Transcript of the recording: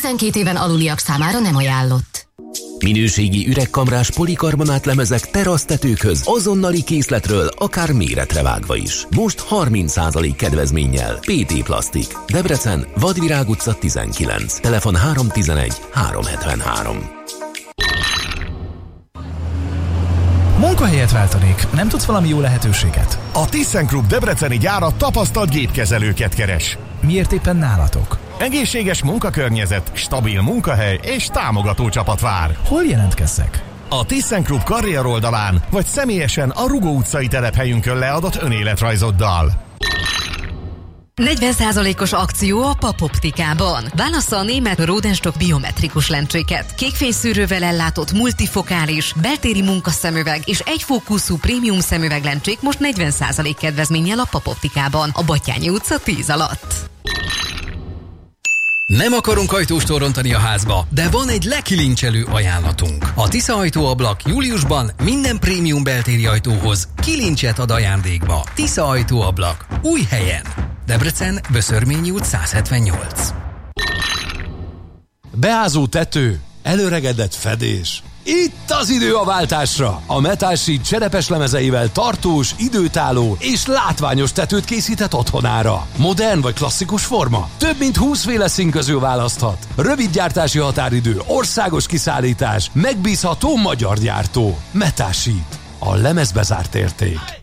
12 éven aluliak számára nem ajánlott. Minőségi üregkamrás polikarbonát lemezek terasztetőkhöz azonnali készletről, akár méretre vágva is. Most 30% kedvezménnyel. PT Plastik. Debrecen, Vadvirág utca 19. Telefon 311 373. Munkahelyet váltanék. Nem tudsz valami jó lehetőséget? A ThyssenKrupp debreceni gyára tapasztalt gépkezelőket keres. Miért éppen nálatok? Egészséges munkakörnyezet, stabil munkahely és támogató csapat vár. Hol jelentkezzek? A ThyssenKrupp karrier oldalán, vagy személyesen a Rugó utcai telephelyünkön leadott önéletrajzoddal. 40%-os akció a Papoptikában. Válassza a német Rodenstock biometrikus lencséket. Kékfényszűrővel ellátott multifokális, beltéri munkaszemüveg és egyfókuszú prémium szemüveglencsék most 40% kedvezménnyel a Papoptikában. A Batthyány utca 10 alatt. Nem akarunk ajtóstól rontani a házba, de van egy lekilincselő ajánlatunk. A Tisza Ajtóablak júliusban minden prémium beltéri ajtóhoz kilincset ad ajándékba. Tisza Ajtóablak. Új helyen. Debrecen, Böszörményi út 178. Beázó tető, előregedett fedés. Itt az idő a váltásra! A Metal Sheet cserepes lemezeivel tartós, időtálló és látványos tetőt készített otthonára. Modern vagy klasszikus forma? Több mint 20 féle szín közül választhat. Rövid gyártási határidő, országos kiszállítás, megbízható magyar gyártó. Metal Sheet. A lemezbe zárt érték.